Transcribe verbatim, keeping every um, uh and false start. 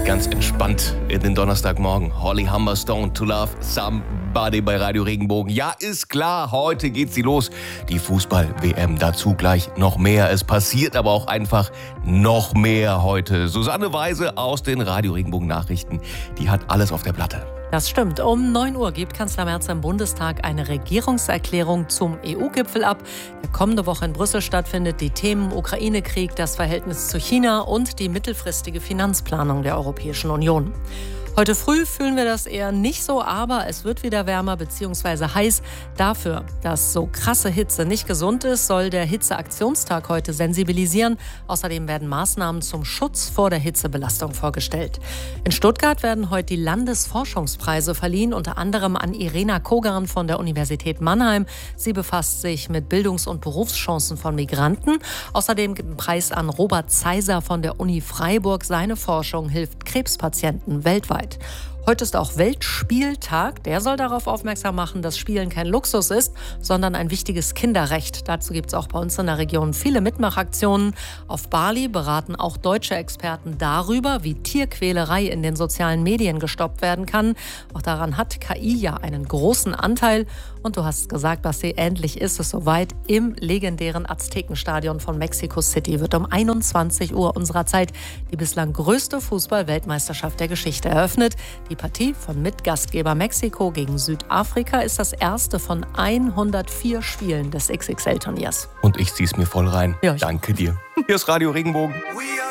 Ganz entspannt in den Donnerstagmorgen. Holly Humberstone, To Love Somebody bei Radio Regenbogen. Ja, ist klar, heute geht sie los. Die Fußball-W M, dazu gleich noch mehr. Es passiert aber auch einfach noch mehr heute. Susanne Weise aus den Radio Regenbogen Nachrichten, die hat alles auf der Platte. Das stimmt. Um neun Uhr gibt Kanzler Merz im Bundestag eine Regierungserklärung zum E U-Gipfel ab, der kommende Woche in Brüssel stattfindet. Die Themen Ukraine-Krieg, das Verhältnis zu China und die mittelfristige Finanzplanung der Europäischen Union. Heute früh fühlen wir das eher nicht so, aber es wird wieder wärmer bzw. heiß. Dafür, dass so krasse Hitze nicht gesund ist, soll der Hitzeaktionstag heute sensibilisieren. Außerdem werden Maßnahmen zum Schutz vor der Hitzebelastung vorgestellt. In Stuttgart werden heute die Landesforschungspreise verliehen, unter anderem an Irena Kogan von der Universität Mannheim. Sie befasst sich mit Bildungs- und Berufschancen von Migranten. Außerdem gibt ein Preis an Robert Zeiser von der Uni Freiburg. Seine Forschung hilft Krebspatienten weltweit. Heute ist auch Weltspieltag. Der soll darauf aufmerksam machen, dass Spielen kein Luxus ist, sondern ein wichtiges Kinderrecht. Dazu gibt es auch bei uns in der Region viele Mitmachaktionen. Auf Bali beraten auch deutsche Experten darüber, wie Tierquälerei in den sozialen Medien gestoppt werden kann. Auch daran hat K I ja einen großen Anteil. Und du hast gesagt, Basti, endlich ist es soweit. Im legendären Aztekenstadion von Mexico City wird um einundzwanzig Uhr unserer Zeit die bislang größte Fußball-Weltmeisterschaft der Geschichte eröffnet. Die Partie von Mitgastgeber Mexiko gegen Südafrika ist das erste von hundertvier Spielen des X X L-Turniers. Und ich zieh's mir voll rein. Ja, ich Danke dir. Hier ist Radio Regenbogen.